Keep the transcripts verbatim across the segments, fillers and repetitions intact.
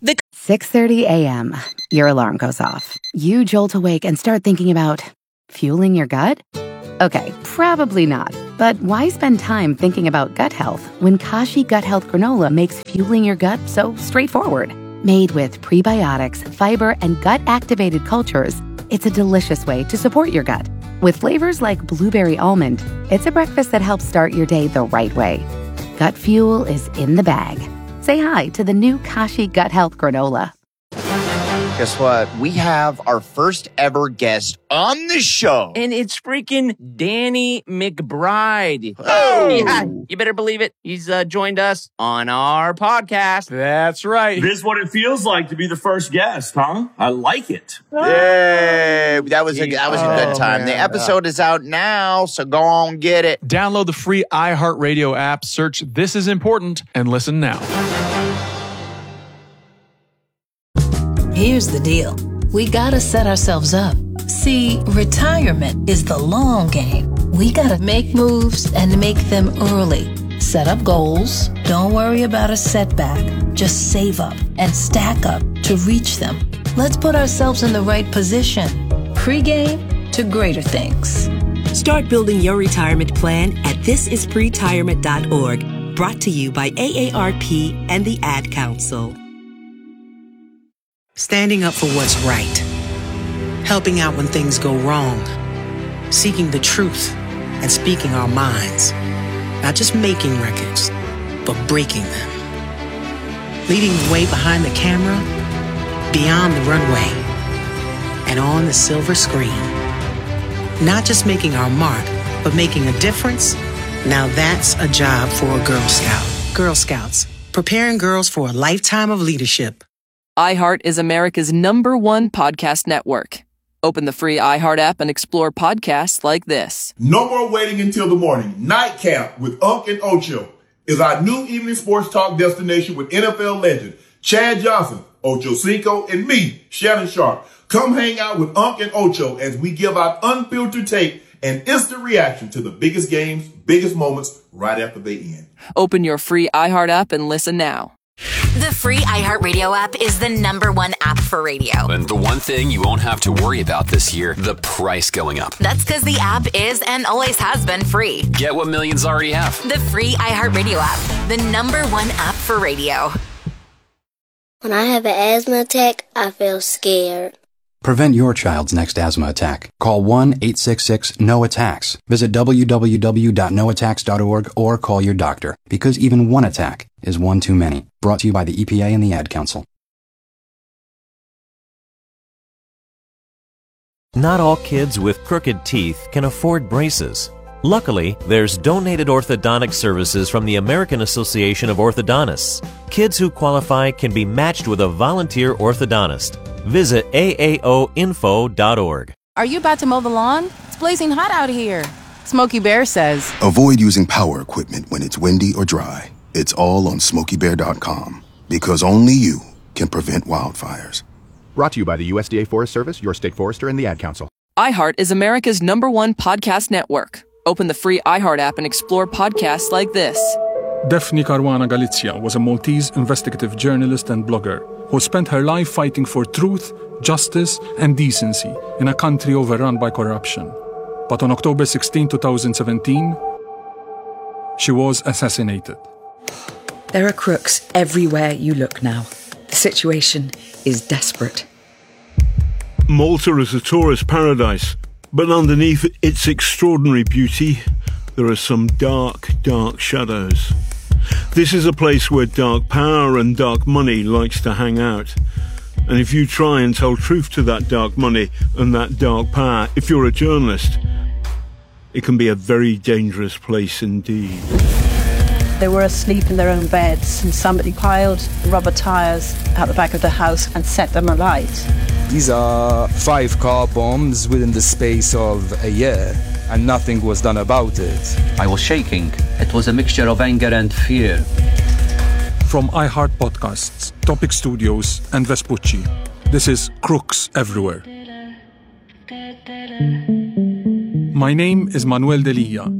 The six thirty a.m. Your alarm goes off. You jolt awake and start thinking about fueling your gut? Okay, probably not. But why spend time thinking about gut health when Kashi Gut Health Granola makes fueling your gut so straightforward? Made with prebiotics, fiber, and gut-activated cultures, it's a delicious way to support your gut. With flavors like blueberry almond, it's a breakfast that helps start your day the right way. Gut fuel is in the bag. Say hi to the new Kashi Gut Health Granola. Guess what? We have our first ever guest on the show. And it's freaking Danny McBride. Oh! Yeah, you better believe it. He's uh, joined us on our podcast. That's right. This is what it feels like to be the first guest, huh? I like it. Yay! That was a, that was a good Oh, time. man. The episode is out now, so go on get it. Download the free iHeartRadio app, search This Is Important, and listen now. Here's the deal. We gotta set ourselves up. See, retirement is the long game. We gotta make moves and make them early. Set up goals. Don't worry about a setback. Just save up and stack up to reach them. Let's put ourselves in the right position. Pre-game to greater things. Start building your retirement plan at this is pretirement dot org. Brought to you by A A R P and the Ad Council. Standing up for what's right. Helping out when things go wrong. Seeking the truth and speaking our minds. Not just making records, but breaking them. Leading the way behind the camera, beyond the runway, and on the silver screen. Not just making our mark, but making a difference. Now that's a job for a Girl Scout. Girl Scouts, preparing girls for a lifetime of leadership. iHeart is America's number one podcast network. Open the free iHeart app and explore podcasts like this. No more waiting until the morning. Nightcap with Unc and Ocho is our new evening sports talk destination with N F L legend Chad Johnson, Ocho Cinco, and me, Shannon Sharp. Come hang out with Unc and Ocho as we give out unfiltered tape and instant reaction to the biggest games, biggest moments right after they end. Open your free iHeart app and listen now. The free iHeartRadio app is the number one app for radio. And the one thing you won't have to worry about this year, the price going up. That's because the app is and always has been free. Get what millions already have. The free iHeartRadio app, the number one app for radio. When I have an asthma attack, I feel scared. Prevent your child's next asthma attack. Call one eight six six N O attacks. Visit w w w dot no attacks dot org or call your doctor, because even one attack is one too many. Brought to you by the E P A and the Ad Council. Not all kids with crooked teeth can afford braces. Luckily, there's donated orthodontic services from the American Association of Orthodontists. Kids who qualify can be matched with a volunteer orthodontist. Visit A A O info dot org. Are you about to mow the lawn? It's blazing hot out here. Smokey Bear says, avoid using power equipment when it's windy or dry. It's all on smokey bear dot com, because only you can prevent wildfires. Brought to you by the U S D A Forest Service, your state forester, and the Ad Council. iHeart is America's number one podcast network. Open the free iHeart app and explore podcasts like this. Daphne Caruana Galizia was a Maltese investigative journalist and blogger who spent her life fighting for truth, justice, and decency in a country overrun by corruption. But on October sixteenth, twenty seventeen, she was assassinated. There are crooks everywhere you look now. The situation is desperate. Malta is a tourist paradise, but underneath its extraordinary beauty, there are some dark, dark shadows. This is a place where dark power and dark money likes to hang out. And if you try and tell truth to that dark money and that dark power, if you're a journalist, it can be a very dangerous place indeed. They were asleep in their own beds and somebody piled rubber tyres out the back of the house and set them alight. These are five car bombs within the space of a year, and nothing was done about it. I was shaking. It was a mixture of anger and fear. From iHeart Podcasts, Topic Studios, and Vespucci, this is Crooks Everywhere. My name is Manuel Delia.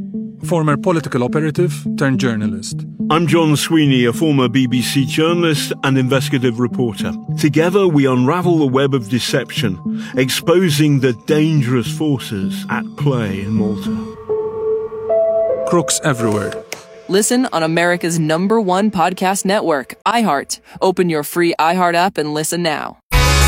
former political operative turned journalist. I'm John Sweeney, a former B B C journalist and investigative reporter. Together we unravel the web of deception, exposing the dangerous forces at play in Malta. Crooks everywhere. Listen on America's number one podcast network, iHeart. Open your free iHeart app and listen now.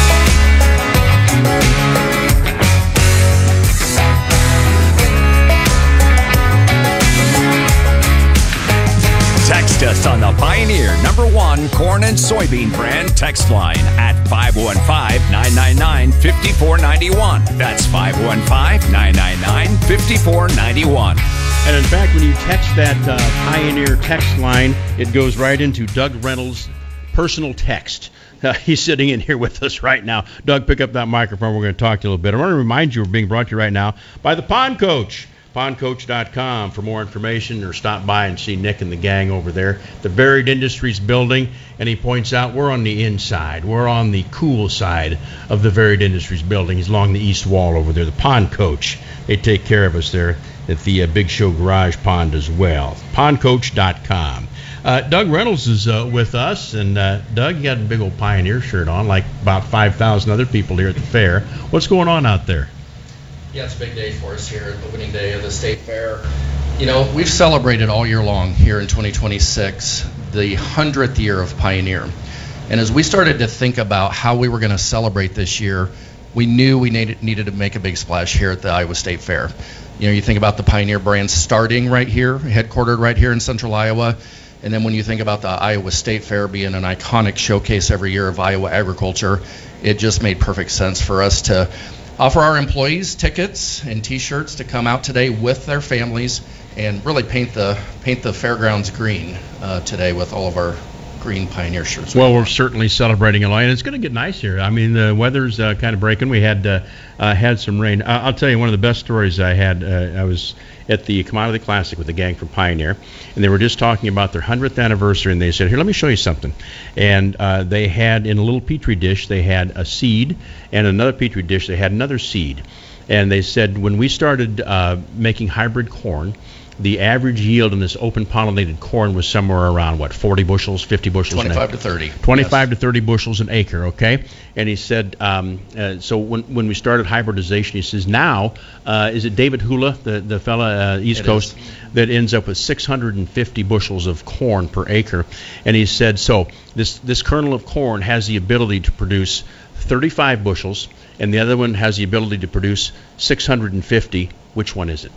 Text us on the Pioneer number one corn and soybean brand text line at five one five, nine nine nine, five four nine one. That's five one five, nine nine nine, five four nine one. And in fact, when you text that uh, Pioneer text line, it goes right into Doug Reynolds' personal text. Uh, he's sitting in here with us right now. Doug, pick up that microphone. We're going to talk to you a little bit. I want to remind you we're being brought to you right now by the Pond Coach. pond coach dot com for more information, or stop by and see Nick and the gang over there. The Varied Industries building, and he points out we're on the inside. We're on the cool side of the Varied Industries building. He's along the east wall over there. The Pond Coach. They take care of us there at the uh, Big Show Garage Pond as well. pond coach dot com. Uh, Doug Reynolds is uh, with us, and uh, Doug, you got a big old Pioneer shirt on, like about five thousand other people here at the fair. What's going on out there? Yeah, it's a big day for us here, opening day of the State Fair. You know, we've celebrated all year long here in twenty twenty-six, the hundredth year of Pioneer. And as we started to think about how we were going to celebrate this year, we knew we needed, needed to make a big splash here at the Iowa State Fair. You know, you think about the Pioneer brand starting right here, headquartered right here in central Iowa. And then when you think about the Iowa State Fair being an iconic showcase every year of Iowa agriculture, it just made perfect sense for us to offer our employees tickets and T-shirts to come out today with their families and really paint the paint the fairgrounds green uh, today with all of our green Pioneer shirts. Well, we're certainly celebrating a lot, and it's going to get nice here. I mean, the weather's uh, kind of breaking. We had uh, uh, had some rain. I- I'll tell you one of the best stories I had. Uh, I was at the Commodity Classic with the gang from Pioneer, and they were just talking about their hundredth anniversary, and they said, here, let me show you something. And uh, they had, in a little Petri dish, they had a seed, and another Petri dish, they had another seed. And they said, when we started uh, making hybrid corn, the average yield in this open pollinated corn was somewhere around, what, forty bushels, fifty bushels? twenty-five to thirty. twenty-five yes. to thirty bushels an acre, okay? And he said, um, uh, so when when we started hybridization, he says, now, uh, is it David Hula, the, the fella uh, East it Coast, is. that ends up with six hundred fifty bushels of corn per acre? And he said, so this, this kernel of corn has the ability to produce thirty-five bushels, and the other one has the ability to produce six hundred fifty. Which one is it?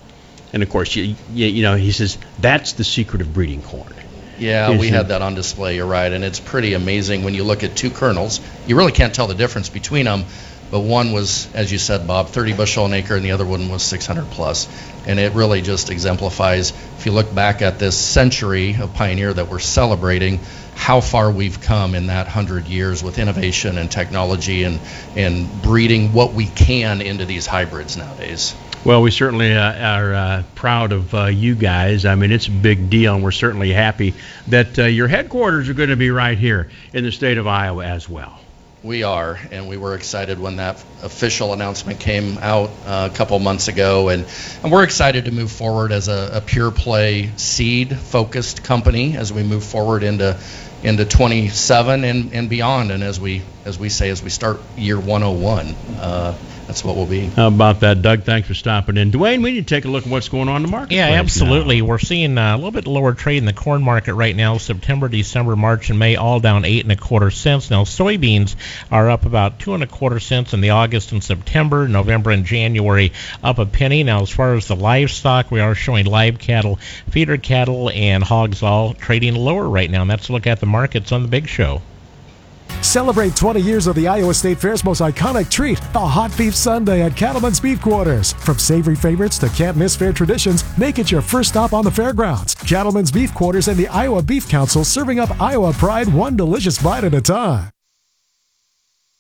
And of course, you, you, you know, he says that's the secret of breeding corn. Yeah, Is we it? had that on display, you're right, and it's pretty amazing when you look at two kernels. You really can't tell the difference between them, but one was, as you said, Bob, thirty bushel an acre, and the other one was six hundred plus. And it really just exemplifies, if you look back at this century of Pioneer that we're celebrating, how far we've come in that hundred years with innovation and technology and, and breeding what we can into these hybrids nowadays. Well, we certainly uh, are uh, proud of uh, you guys. I mean, it's a big deal, and we're certainly happy that uh, your headquarters are going to be right here in the state of Iowa as well. We are, and we were excited when that official announcement came out uh, a couple months ago, and, and we're excited to move forward as a, a pure play seed-focused company as we move forward into into twenty-seven and, and beyond, and as we as we say, as we start year one oh one. Uh, That's what we'll be. How about that, Doug? Thanks for stopping in. Dwayne, we need to take a look at what's going on in the market. Yeah, absolutely. Now. We're seeing uh, a little bit lower trade in the corn market right now. September, December, March, and May all down eight and a quarter cents. Now soybeans are up about two and a quarter cents in the August and September. November and January up a penny. Now as far as the livestock, we are showing live cattle, feeder cattle, and hogs all trading lower right now. And that's a look at the markets on the Big Show. Celebrate twenty years of the Iowa State Fair's most iconic treat, the Hot Beef Sundae at Cattleman's Beef Quarters. From savory favorites to can't-miss fair traditions, make it your first stop on the fairgrounds. Cattleman's Beef Quarters and the Iowa Beef Council, serving up Iowa pride one delicious bite at a time.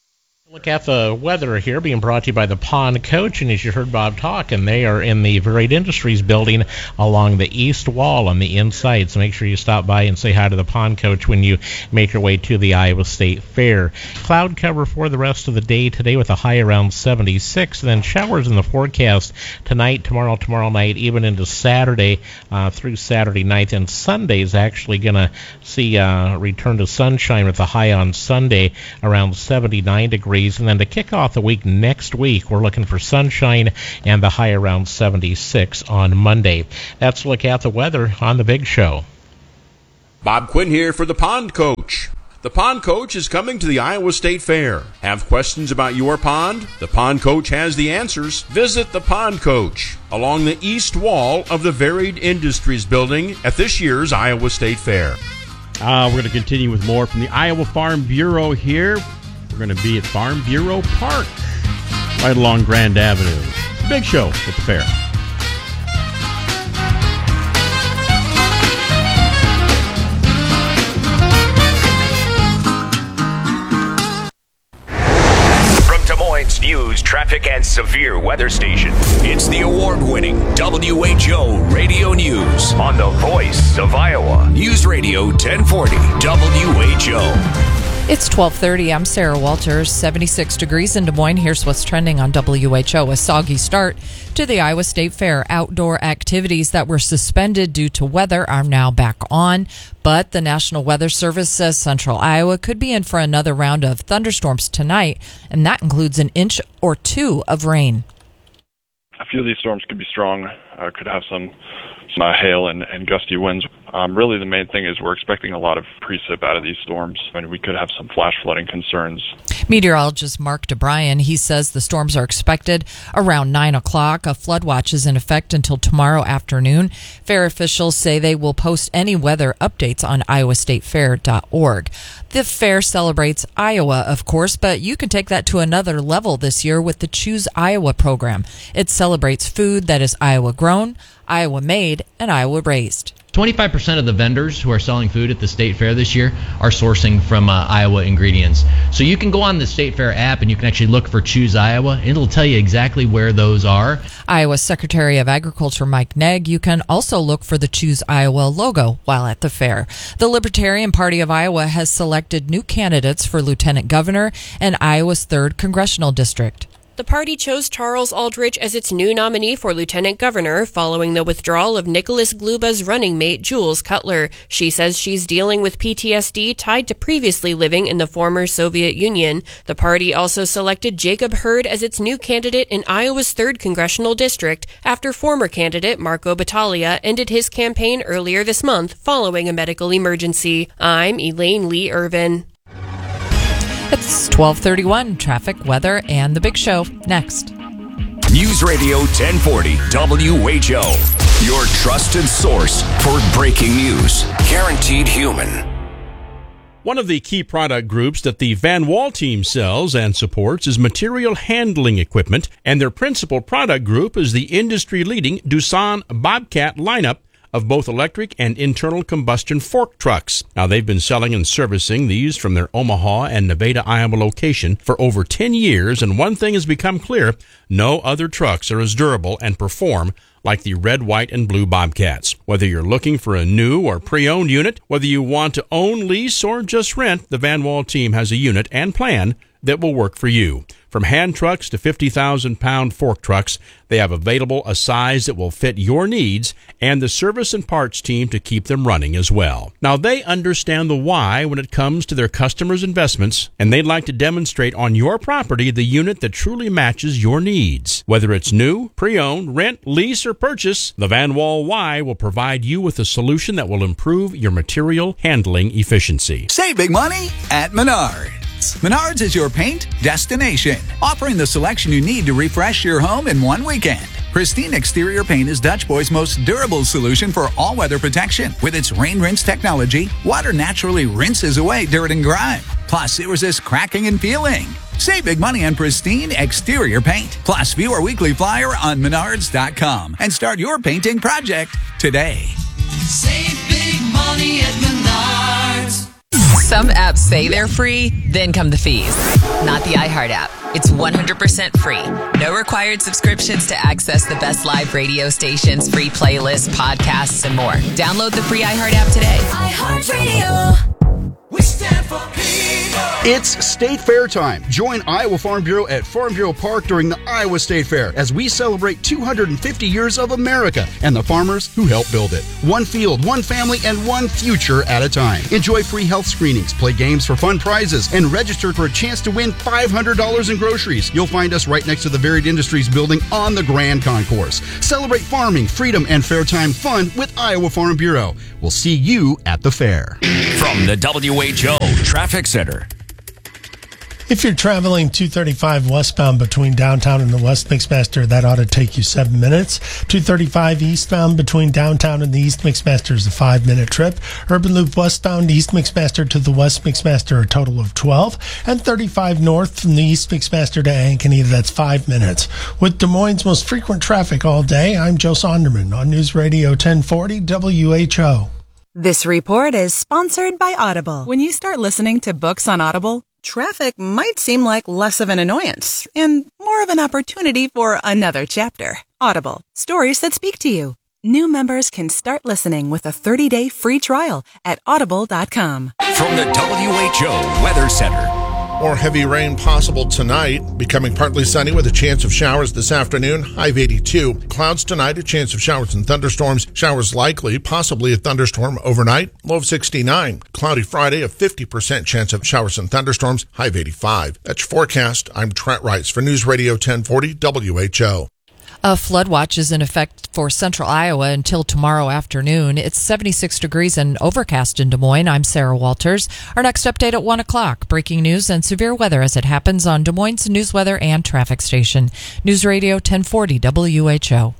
Look at the weather here, being brought to you by the Pond Coach, and as you heard Bob talk, and they are in the Varied Industries building along the east wall on the inside, so make sure you stop by and say hi to the Pond Coach when you make your way to the Iowa State Fair. Cloud cover for the rest of the day today with a high around seventy-six, and then showers in the forecast tonight, tomorrow, tomorrow night, even into Saturday uh, through Saturday night, and Sunday is actually going to see uh, return to sunshine with a high on Sunday around seventy-nine degrees. And then to kick off the week next week, we're looking for sunshine and the high around seventy-six on Monday. That's a look at the weather on the Big Show. Bob Quinn here for the Pond Coach. The Pond Coach is coming to the Iowa State Fair. Have questions about your pond? The Pond Coach has the answers. Visit the Pond Coach along the east wall of the Varied Industries building at this year's Iowa State Fair. Uh, we're going to continue with more from the Iowa Farm Bureau here. We're going to be at Farm Bureau Park, right along Grand Avenue. Big show at the fair. From Des Moines News, traffic, and severe weather station, it's the award-winning W H O Radio News on the voice of Iowa. News Radio ten forty W H O. It's twelve thirty. I'm Sarah Walters. seventy-six degrees in Des Moines. Here's what's trending on W H O. A soggy start to the Iowa State Fair. Outdoor activities that were suspended due to weather are now back on, but the National Weather Service says central Iowa could be in for another round of thunderstorms tonight, and that includes an inch or two of rain. A few of these storms could be strong, uh, could have some, some uh, hail and, and gusty winds. Um, really, the main thing is we're expecting a lot of precip out of these storms, and we could have some flash flooding concerns. Meteorologist Mark DeBryan, he says the storms are expected around nine o'clock. A flood watch is in effect until tomorrow afternoon. Fair officials say they will post any weather updates on iowa state fair dot org. The fair celebrates Iowa, of course, but you can take that to another level this year with the Choose Iowa program. It celebrates food that is Iowa grown, Iowa made, and Iowa raised. twenty-five percent of the vendors who are selling food at the State Fair this year are sourcing from uh, Iowa ingredients. So you can go on the State Fair app and you can actually look for Choose Iowa, and it'll tell you exactly where those are. Iowa Secretary of Agriculture Mike Negg, you can also look for the Choose Iowa logo while at the fair. The Libertarian Party of Iowa has selected new candidates for Lieutenant Governor and Iowa's third Congressional District. The party chose Charles Aldrich as its new nominee for lieutenant governor following the withdrawal of Nicholas Gluba's running mate, Jules Cutler. She says she's dealing with P T S D tied to previously living in the former Soviet Union. The party also selected Jacob Hurd as its new candidate in Iowa's third congressional district after former candidate Marco Battaglia ended his campaign earlier this month following a medical emergency. I'm Elaine Lee Irvin. It's twelve thirty-one, traffic, weather, and the Big Show. Next. News Radio ten forty W H O. Your trusted source for breaking news. Guaranteed human. One of the key product groups that the Van Wall team sells and supports is material handling equipment, and their principal product group is the industry-leading Doosan Bobcat lineup of both electric and internal combustion fork trucks. Now, they've been selling and servicing these from their Omaha and Nevada, Iowa location for over ten years, and one thing has become clear: no other trucks are as durable and perform like the red, white, and blue Bobcats. Whether you're looking for a new or pre-owned unit, whether you want to own, lease, or just rent, the Van Wall team has a unit and plan that will work for you. From hand trucks to fifty thousand pound fork trucks, they have available a size that will fit your needs and the service and parts team to keep them running as well. Now, they understand the why when it comes to their customers' investments, and they'd like to demonstrate on your property the unit that truly matches your needs. Whether it's new, pre-owned, rent, lease, or purchase, the Van Wall Y will provide you with a solution that will improve your material handling efficiency. Save big money at Menards. Menards is your paint destination, offering the selection you need to refresh your home in one weekend. Pristine Exterior Paint is Dutch Boy's most durable solution for all-weather protection. With its rain rinse technology, water naturally rinses away dirt and grime. Plus, it resists cracking and peeling. Save big money on Pristine Exterior Paint. Plus, view our weekly flyer on menards dot com and start your painting project today. Save big money at Menards. Some apps say they're free, then come the fees. Not the iHeart app. It's one hundred percent free. No required subscriptions to access the best live radio stations, free playlists, podcasts, and more. Download the free iHeart app today. iHeartRadio. We stand for people. It's State Fair time. Join Iowa Farm Bureau at Farm Bureau Park during the Iowa State Fair as we celebrate two hundred fifty years of America and the farmers who helped build it. One field, one family, and one future at a time. Enjoy free health screenings, play games for fun prizes, and register for a chance to win five hundred dollars in groceries. You'll find us right next to the Varied Industries building on the Grand Concourse. Celebrate farming, freedom, and fair time fun with Iowa Farm Bureau. We'll see you at the fair. From the W H O Traffic Center. If you're traveling two thirty-five westbound between downtown and the West Mixmaster, that ought to take you seven minutes. two thirty-five eastbound between downtown and the East Mixmaster is a five-minute trip. Urban Loop westbound East Mixmaster to the West Mixmaster, a total of twelve. And thirty-five north from the East Mixmaster to Ankeny, that's five minutes. With Des Moines' most frequent traffic all day, I'm Joe Sonderman on News Radio ten forty W H O. This report is sponsored by Audible. When you start listening to books on Audible, traffic might seem like less of an annoyance and more of an opportunity for another chapter. Audible, stories that speak to you. New members can start listening with a thirty-day free trial at audible dot com. From the W H O Weather Center. More heavy rain possible tonight, becoming partly sunny with a chance of showers this afternoon, high of eighty-two. Clouds tonight, a chance of showers and thunderstorms. Showers likely, possibly a thunderstorm overnight, low of sixty-nine. Cloudy Friday, a fifty percent chance of showers and thunderstorms, high of eighty-five. That's your forecast. I'm Trent Rice for News Radio ten forty W H O. A flood watch is in effect for central Iowa until tomorrow afternoon. It's seventy-six degrees and overcast in Des Moines. I'm Sarah Walters. Our next update at one o'clock. Breaking news and severe weather as it happens on Des Moines News Weather and Traffic Station. News Radio ten forty W H O.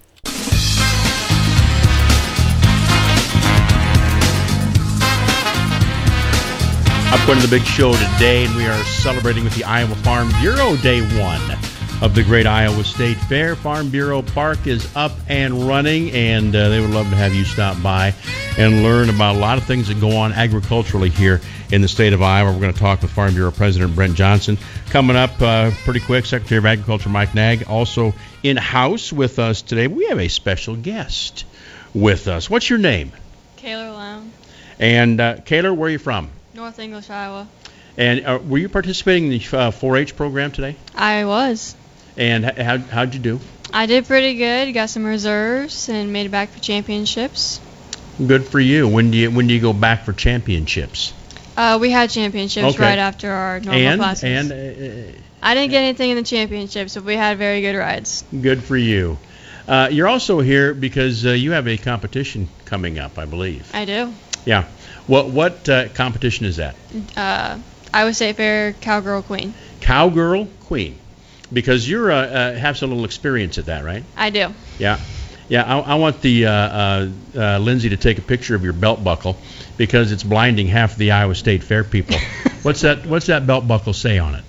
Up going to the big show today, and we are celebrating with the Iowa Farm Bureau Day one of the Great Iowa State Fair. Farm Bureau Park is up and running, and uh, they would love to have you stop by and learn about a lot of things that go on agriculturally here in the state of Iowa. We're going to talk with Farm Bureau President Brent Johnson. Coming up uh, pretty quick, Secretary of Agriculture Mike Nag also in-house with us today. We have a special guest with us. What's your name? Kaylor Lown. And uh, Kaylor, where are you from? North English, Iowa. And uh, were you participating in the uh, four H program today? I was. And how, how'd you do? I did pretty good. Got some reserves and made it back for championships. Good for you. When do you when do you go back for championships? Uh, we had championships okay. right after our normal and, classes. And uh, I didn't get anything in the championships, but we had very good rides. Good for you. Uh, you're also here because uh, you have a competition coming up, I believe. I do. Yeah. What what uh, competition is that? Uh, Iowa State Fair Cowgirl Queen. Cowgirl Queen. Because you're uh, uh, have some little experience at that, right? I do. Yeah, yeah. I, I want the uh, uh, uh, Lindsay to take a picture of your belt buckle because it's blinding half of the Iowa State Fair people. what's that? What's that belt buckle say on it?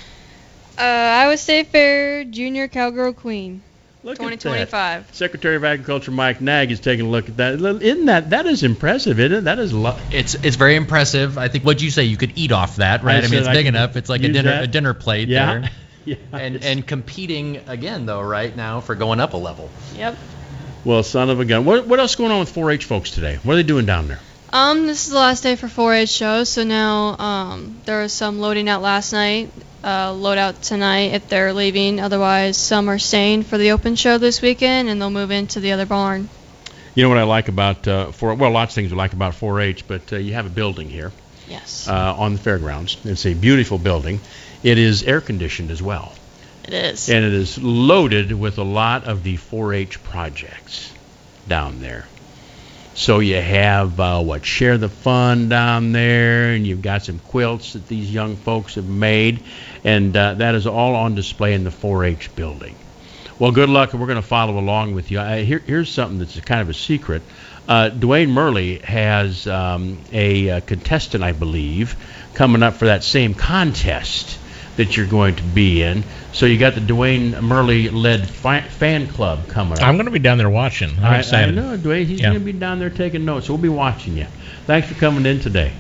Uh, Iowa State Fair Junior Cowgirl Queen. Look twenty twenty-five. At that. Secretary of Agriculture Mike Nag is taking a look at that. Isn't that that is impressive, isn't it? That is lo- it's it's very impressive. I think what'd you say? You could eat off that, right? I, I mean, it's I big enough. It's like a dinner that. a dinner plate yeah. there. Yeah, and and competing again though right now for going up a level. Yep. Well, son of a gun. What what else going on with four H folks today? What are they doing down there? Um, this is the last day for four H shows, so now um there was some loading out last night. Uh, load out tonight if they're leaving. Otherwise, some are staying for the open show this weekend, and they'll move into the other barn. You know what I like about uh, four? Well, lots of things I like about four H, but uh, you have a building here. Yes. Uh, on the fairgrounds. It's a beautiful building. It is air conditioned as well. It is. And it is loaded with a lot of the four H projects down there. So you have uh, what Share the Fun down there, and you've got some quilts that these young folks have made, and uh, that is all on display in the four H building. Well, good luck, and we're going to follow along with you. I, here, here's something that's kind of a secret. Uh, Dwayne Murley has um, a, a contestant, I believe, coming up for that same contest that you're going to be in. So you got the Dwayne Murley-led fi- fan club coming up. I'm going to be down there watching. I'm I, excited. I know, Dwayne. He's yeah. going to be down there taking notes. We'll be watching you. Thanks for coming in today.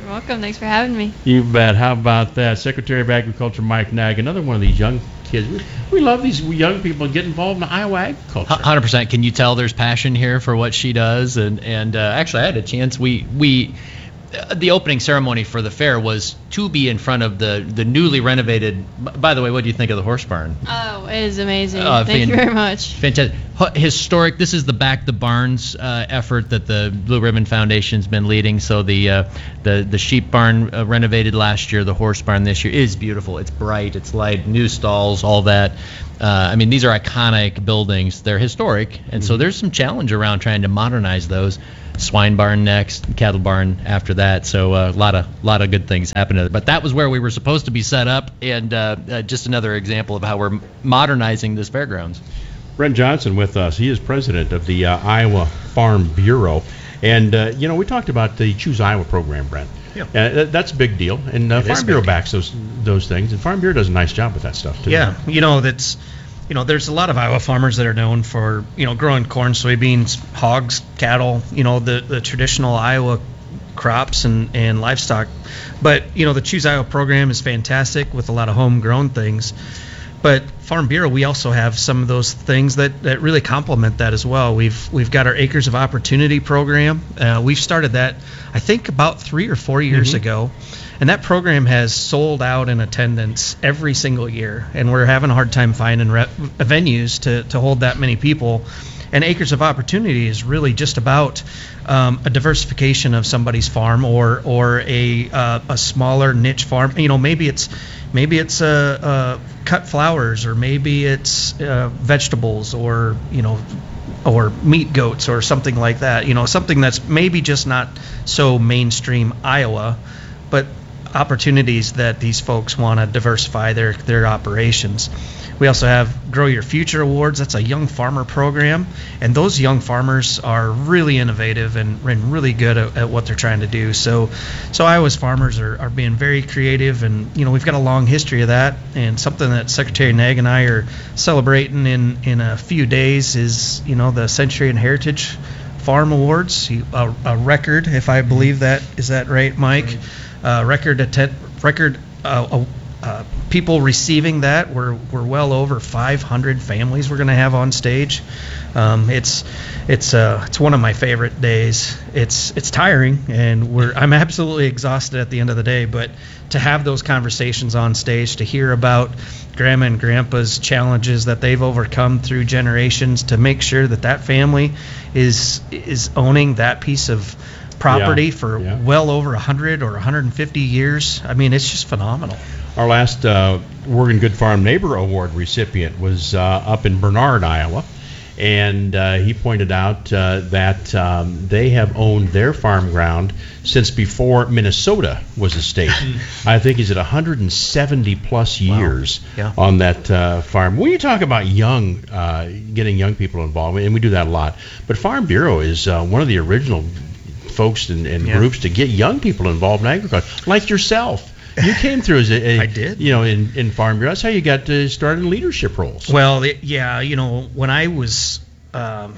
You're welcome. Thanks for having me. You bet. How about that? Secretary of Agriculture Mike Nag, another one of these young kids. We, we love these young people get involved in Iowa agriculture. one hundred percent. Can you tell there's passion here for what she does? And and uh, actually, I had a chance. We we uh, the opening ceremony for the fair was to be in front of the the newly renovated. By the way, what do you think of the horse barn? Oh, it is amazing. Uh, Thank fan- you very much. Fantastic. H- historic. This is the Back the Barns uh, effort that the Blue Ribbon Foundation's been leading. So the uh, the the sheep barn uh, renovated last year. The horse barn this year is beautiful. It's bright. It's light. New stalls. All that. Uh, I mean, these are iconic buildings. They're historic, and so there's some challenge around trying to modernize those. Swine barn next, cattle barn after that. So a uh, lot of lot of good things happening. But that was where we were supposed to be set up, and uh, uh, just another example of how we're modernizing this fairgrounds. Brent Johnson with us. He is president of the uh, Iowa Farm Bureau. And, uh, you know, we talked about the Choose Iowa program, Brent. Yeah. Uh, that's a big deal. And uh, Farm Bureau backs those those things. And Farm Bureau does a nice job with that stuff, too. Yeah. You know, that's, you know, there's a lot of Iowa farmers that are known for, you know, growing corn, soybeans, hogs, cattle, you know, the, the traditional Iowa crops and, and livestock. But, you know, the Choose Iowa program is fantastic with a lot of homegrown things. But Farm Bureau, we also have some of those things that, that really complement that as well. We've we've got our Acres of Opportunity program. Uh, we've started that, I think, about three or four years mm-hmm. ago. And that program has sold out in attendance every single year. And we're having a hard time finding re- venues to, to hold that many people. And Acres of Opportunity is really just about um, a diversification of somebody's farm or or a uh, a smaller niche farm. You know, maybe it's maybe it's uh, uh, cut flowers, or maybe it's uh, vegetables, or you know, or meat goats, or something like that. You know, something that's maybe just not so mainstream Iowa, but opportunities that these folks want to diversify their their operations. We also have Grow Your Future Awards. That's a young farmer program, and those young farmers are really innovative and, and really good at, at what they're trying to do. So, so Iowa's farmers are, are being very creative, and you know we've got a long history of that. And something that Secretary Nag and I are celebrating in, in a few days is you know the Century and Heritage Farm Awards, a, a record, if I believe that is that right, Mike? Uh, record atten- record. Uh, Uh, people receiving that. We're we're well over five hundred families we're going to have on stage. Um, it's it's uh it's one of my favorite days. It's it's tiring, and we're I'm absolutely exhausted at the end of the day. But to have those conversations on stage, to hear about Grandma and Grandpa's challenges that they've overcome through generations, to make sure that that family is is owning that piece of property yeah, for yeah. well over one hundred or one hundred fifty years. I mean, it's just phenomenal. Our last uh, Oregon Good Farm Neighbor Award recipient was uh, up in Bernard, Iowa, and uh, he pointed out uh, that um, they have owned their farm ground since before Minnesota was a state. I think he's at one hundred seventy plus years wow. yeah. on that uh, farm. When you talk about young, uh, getting young people involved, and we do that a lot, but Farm Bureau is uh, one of the original folks and, and yeah. groups to get young people involved in agriculture, like yourself. You came through as a, a I did. You know, in, in Farm Bureau. That's how you got to start in leadership roles. Well, it, yeah, you know, when I was um,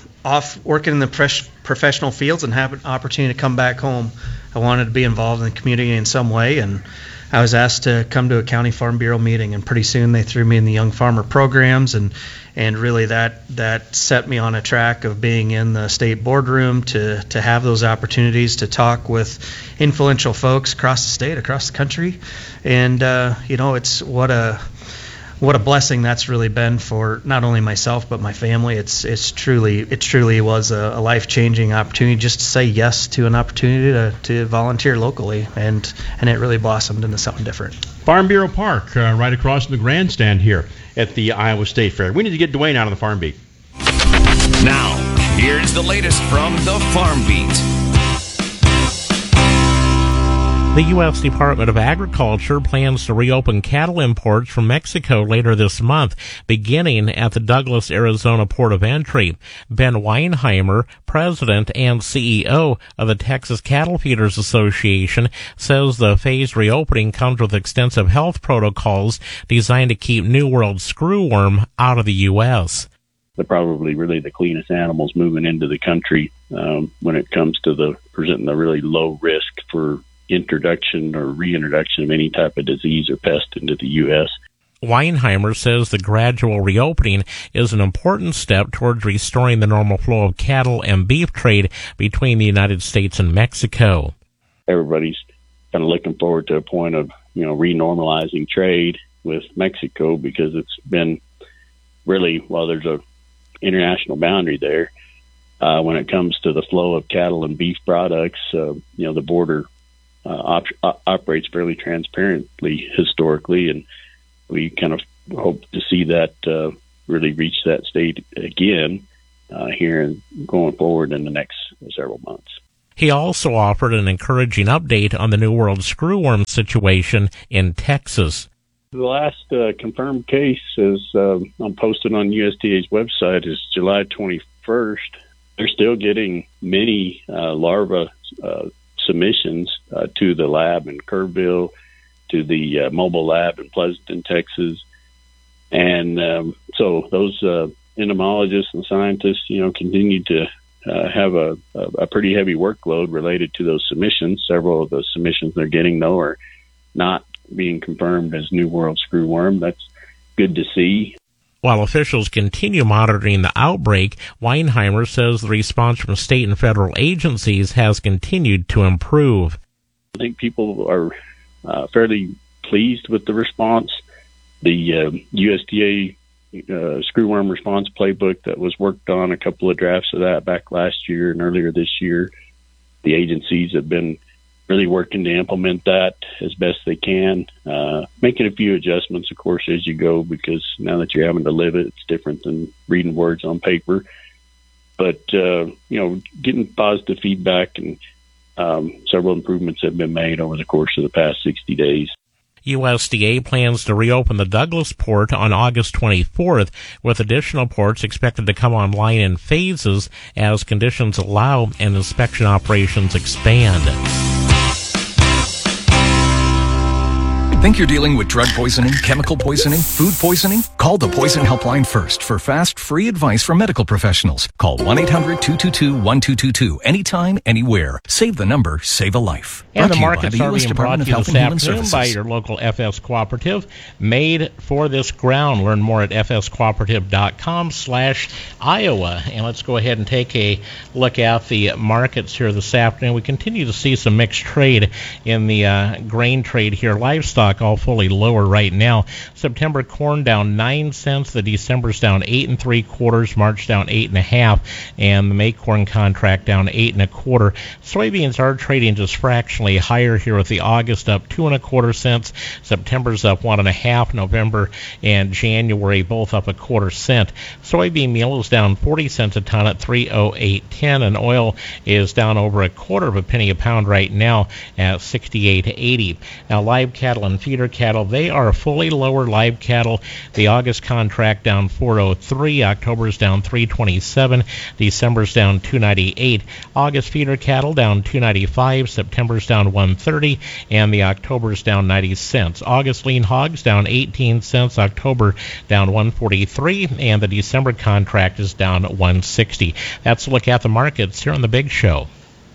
off working in the pres- professional fields and had an opportunity to come back home, I wanted to be involved in the community in some way, and I was asked to come to a county Farm Bureau meeting, and pretty soon they threw me in the young farmer programs, and and really that that set me on a track of being in the state boardroom to to have those opportunities to talk with influential folks across the state, across the country, and uh, you know it's what a what a blessing that's really been for not only myself but my family. It's it's truly it truly was a, a life-changing opportunity just to say yes to an opportunity to, to volunteer locally, and and it really blossomed into something different. Farm Bureau Park, uh, right across from the grandstand here at the Iowa State Fair. We need to get Dwayne out on the Farm Beat. Now, here's the latest from the Farm Beat. The U S Department of Agriculture plans to reopen cattle imports from Mexico later this month, beginning at the Douglas, Arizona port of entry. Ben Weinheimer, president and C E O of the Texas Cattle Feeders Association, says the phased reopening comes with extensive health protocols designed to keep New World screwworm out of the U S. They're probably really the cleanest animals moving into the country um, when it comes to the presenting a really low risk for introduction or reintroduction of any type of disease or pest into the U S Weinheimer says the gradual reopening is an important step towards restoring the normal flow of cattle and beef trade between the United States and Mexico. Everybody's kind of looking forward to a point of, you know, renormalizing trade with Mexico, because it's been really, while there's a international boundary there, uh, when it comes to the flow of cattle and beef products, uh, you know, the border uh, op- op- operates fairly transparently historically, and we kind of hope to see that uh, really reach that state again uh, here and going forward in the next several months. He also offered an encouraging update on the New World screwworm situation in Texas. The last uh, confirmed case is uh, posted on U S D A's website is July twenty-first. They're still getting many uh, larva uh, submissions uh, to the lab in Kerrville, to the uh, mobile lab in Pleasanton, Texas. And um, so those uh, entomologists and scientists, you know, continue to uh, have a, a, a pretty heavy workload related to those submissions. Several of the submissions they're getting, though, are not being confirmed as New World screwworm. That's good to see. While officials continue monitoring the outbreak, Weinheimer says the response from state and federal agencies has continued to improve. I think people are uh, fairly pleased with the response. The uh, U S D A uh, screwworm response playbook that was worked on, a couple of drafts of that back last year and earlier this year, the agencies have been really working to implement that as best they can, uh, making a few adjustments, of course, as you go, because now that you're having to live it, it's different than reading words on paper. But, uh, you know, getting positive feedback, and um, several improvements have been made over the course of the past sixty days. U S D A plans to reopen the Douglas port on August twenty-fourth, with additional ports expected to come online in phases as conditions allow and inspection operations expand. Think you're dealing with drug poisoning, chemical poisoning, food poisoning? Call the Poison Helpline first for fast, free advice from medical professionals. Call one eight hundred two two two one two two two anytime, anywhere. Save the number, save a life. And Brought the markets are being brought to you this afternoon Services. by your local F S Cooperative, made for this ground. Learn more at fscooperative.com slash Iowa. And let's go ahead and take a look at the markets here this afternoon. We continue to see some mixed trade in the uh, grain trade here. Livestock all fully lower right now. September corn down nine cents. The December's down eight and three quarters. March down eight and a half, and the May corn contract down eight and a quarter. Soybeans are trading just fractionally higher here, with the August up two and a quarter cents. September's up one and a half. November and January both up a quarter cent. Soybean meal is down forty cents a ton at three oh eight ten, and oil is down over a quarter of a penny a pound right now at sixty-eight eighty. Now live cattle and feeder cattle, they are fully lower. Live cattle, the August contract down four oh three, October's down three twenty-seven, December's down two ninety-eight. August feeder cattle down two ninety-five, September's down one thirty, and the October's down ninety cents. August lean hogs down eighteen cents, October down one forty-three, and the December contract is down one sixty. That's a look at the markets here on The Big Show.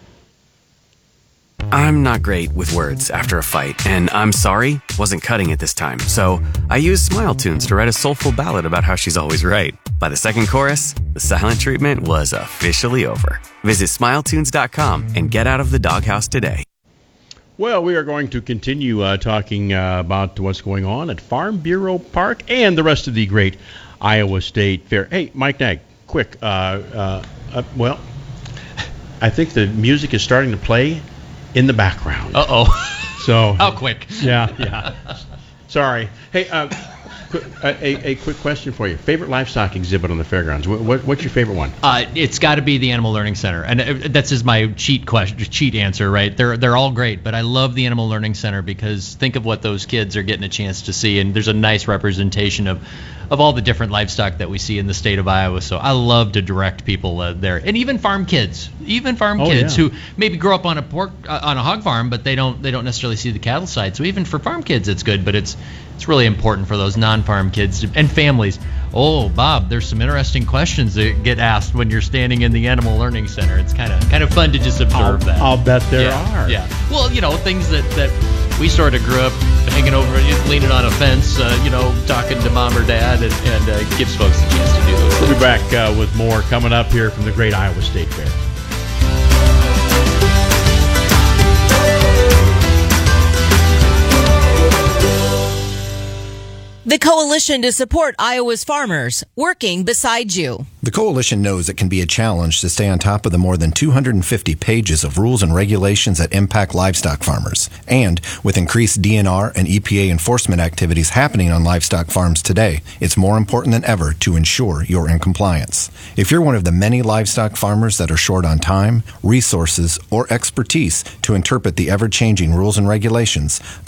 I'm not great with words after a fight, and I'm sorry wasn't cutting it this time, so I used Smile Tunes to write a soulful ballad about how she's always right. By the second chorus, the silent treatment was officially over. Visit smile tunes dot com and get out of the doghouse today. Well, we are going to continue uh, talking uh, about what's going on at Farm Bureau Park and the rest of the great Iowa State Fair. Hey, Mike Nag, quick. Uh, uh, uh, well, I think the music is starting to play in the background. Uh-oh. So how quick? Yeah, yeah. Sorry. Hey, uh, qu- a, a quick question for you. Favorite livestock exhibit on the fairgrounds? What, what, what's your favorite one? Uh, it's got to be the Animal Learning Center, and uh, that's just my cheat question, cheat answer, right? They're they're all great, but I love the Animal Learning Center because think of what those kids are getting a chance to see, and there's a nice representation of. of all the different livestock that we see in the state of Iowa. So I love to direct people uh, there, and even farm kids, even farm oh, kids yeah. who maybe grow up on a pork uh, on a hog farm, but they don't they don't necessarily see the cattle side. So even for farm kids, it's good. But it's it's really important for those non-farm kids to, and families. Oh, Bob, there's some interesting questions that get asked when you're standing in the Animal Learning Center. It's kind of kind of fun to just observe I'll, that. I'll bet there yeah, are. Yeah. Well, you know, things that, that we sort of grew up hanging over, leaning on a fence, uh, you know, talking to mom or dad, and, and uh, gives folks a chance to do those things. We'll be back uh, with more coming up here from the Great Iowa State Fair. The Coalition to Support Iowa's Farmers, working beside you. The Coalition knows it can be a challenge to stay on top of the more than two hundred fifty pages of rules and regulations that impact livestock farmers. And with increased D N R and E P A enforcement activities happening on livestock farms today, it's more important than ever to ensure you're in compliance. If you're one of the many livestock farmers that are short on time, resources, or expertise to interpret the ever-changing rules and regulations,